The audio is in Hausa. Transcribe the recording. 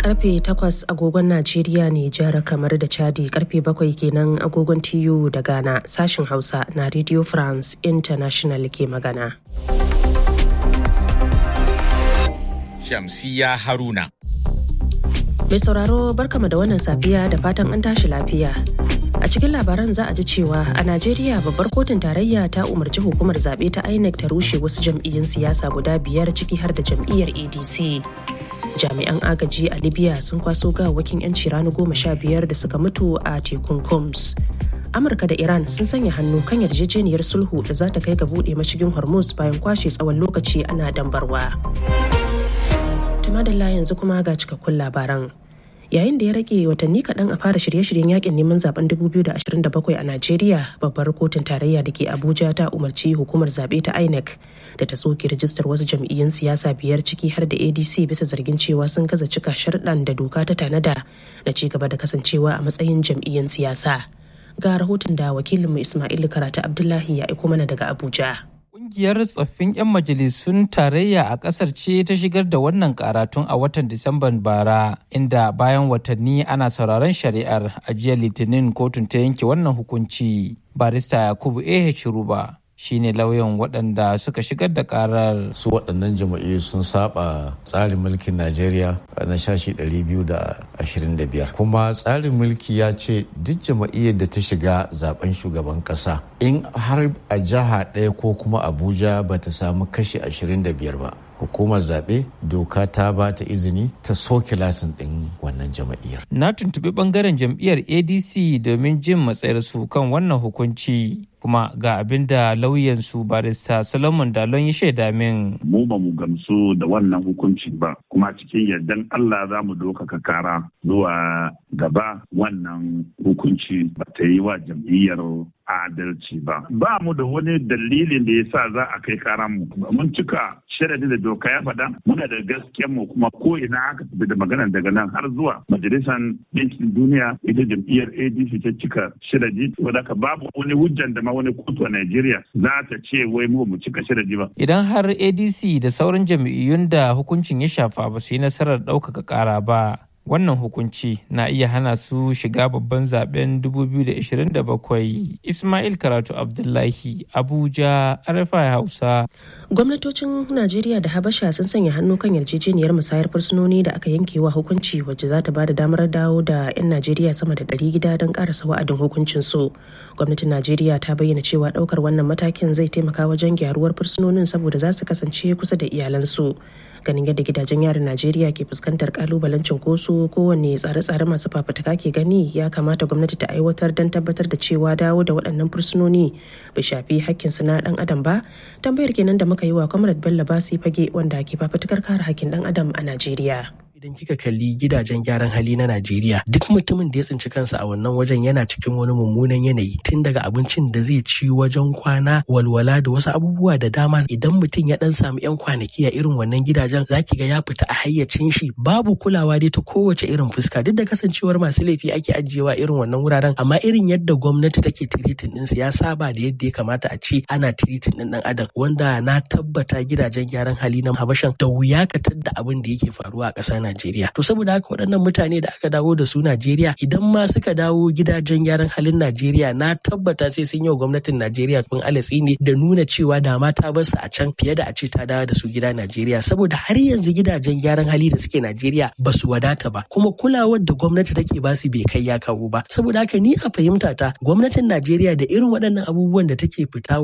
karfe 8 agogon Najeriya ne, jihar kamar da Chadi, karfe 7 kenan agogon TU da Ghana. Sashen Hausa na Radio France International ke magana. Shamsiya Haruna. Mai sauraro barkama da wannan safiya da fatan an tashi lafiya. A cikin labaran za a ji cewa a Najeriya babbar kotun tarayya ta umarci hukumar zaɓe ta INEC ta rushe wasu jam'iyyun siyasa guda 5 ciki har da jam'iyyar ADC. Jami'an agaji a Libya sun kwaso gawawwakin 'yanci rani 15 da suka mutu a tekun Combs. Amurka da Iran sun sanya hannu kan yarjejeniyar sulhu da za ta kai ga buɗe mashigin Hormuz bayan kwashe tsawon lokaci ana dambarwa. Tumadalla yanzu kuma ga cikakkun labaran. Yayin da ya rage watanni kaɗan a fara shirye-shiryen yakin neman zaben 2027 a Najeriya, babbar kotun tarayya da ke Abuja ta umarci hukumar zaɓe ta INEC da ta soke rajistar wasu jam'iyyun siyasa 5 ciki har da ADC bisa zargin cewa sun gaza cika sharɗan da doka ta tanada na ci gaba da kasancewa a matsayin jam'iyyun siyasa. Ga rahoton da wakilinmu Ismail Karatu Abdullahi ya aiko mana daga Abuja. Ƙungiyar tsoffin 'yan majalisun tarayya a ƙasar ce ta shigar da wannan karatun a watan Disamban bara, inda bayan watanni ana sauraron shari'ar, a jiya Litinin kotun ta yanke wannan hukunci. Barista Yakubu Ruba shine lauyan waɗanda suka shigar da karar. Su waɗannan jama'iyyu sun saba tsarin mulkin Najeriya na shashi 225. Kuma tsarin mulki ya ce duk jama'iyyar da ta shiga zaben shugaban ƙasa, in har a jiha ɗaya ko kuma Abuja ba ta samu kashi 25 ba, hukumar zaɓe doka ta ba ta izini ta soke lasin ɗin wannan jama'iyyar. Na tuntuɓi ɓangaren jam'iyyar ADC domin jin matsayarsu kan wannan hukunci, kuma ga abin da lauyansu barista Solomon Dalon ya shaida min. Mu ba mu gamsu da wannan hukunci ba, kuma cikin yardan Allah za mu dokaka kara zuwa gaba. Wannan hukunci ba ta yi wa jam'iyyar adalci ba. Ba mu da wani dalilin da ya sa za a kai karan mu. Mun cika sharadin da doka ya faɗa, muna da gaskiyar mu, kuma ko ina aka tafi da magana daga nan har zuwa majalisar ɗinkin duniya, ita jam'iyyar ADC ta cika sharadi, saboda haka babu wani hujjan da ma wani kotu a Najeriya za ta ce wai mu cika sharadi ba. Idan har ADC da sauran jam'iyyun da hukuncin ya shafa ba su yi nasarar ɗaukaka ƙara ba, wannan hukunci na iya hana su shiga babban zaben 2027. Ismail Karatu Abdullahi, Abuja, RFI Hausa. Gwamnatocin Najeriya da Habasha sun sanya hannu kan yarjejeniyar musayar fursunoni da aka yanke wa hukunci, wacce za ta ba da damar dawo da 'yan Najeriya sama da 100 gida don karasa wa'adin hukuncin su. Gwamnatin Najeriya ta bayyana cewa daukar wannan matakin zai taimaka wajen gyaruwar fursunonin saboda za su kasance kusa da iyalansu. Ganin yadda gidajen yarin Najeriya ke fuskantar kalubalen cunkoso, kowanne tsare-tsare masu fafutuka ke gani ya kamata gwamnati ta aiwatar don tabbatar da cewa dawo da waɗannan fursunoni bai shafi hakkinsu na ɗan adam ba. Tambayar kenan da muka yi wa Comrade Bello Basi Fage, wanda ke fafutukar kare hakkin ɗan adam a Najeriya. Idan kika kalli gidajen gyaran hali na Najeriya, duk mutumin da ya tsinci kansa a wannan wajen yana cikin wani mummunan yanayi, tun daga abincin da zai ci, wajen kwana, walwala da wasu abubuwa da dama. Idan mutum ya dan samu 'yan kwanaki a irin wannan gidajen, zaki ga ya fita a hayyacin shi, babu kulawa dai ta kowace irin fuska, duk da kasancewar masu laifi ake ajiyewa irin wannan wuraren, amma irin yadda gwamnati take tiritin din su ya saba da yadda ya kamata a ce ana tiritin din dan adam, wanda na tabbata gidajen gyaran hali na Habashan da wuya ka tadda abin da yake faruwa a ƙasar Najeriya. To saboda haka waɗannan mutane da aka dawo da su Najeriya, idan ma suka dawo gidajen gyaran halin Najeriya, na tabbata sai sun yi wa gwamnatin Najeriya kun alatsi ne da nuna cewa da ma ta bar su a can fiye da a ce ta dawo da su gida Najeriya, saboda har yanzu gidajen gyaran hali da suke Najeriya ba su wadata ba, kuma kulawar da gwamnati take ba su bai kai ya kawo ba. Saboda haka ni a fahimta ta, gwamnatin Najeriya da irin waɗannan abubuwan da take fita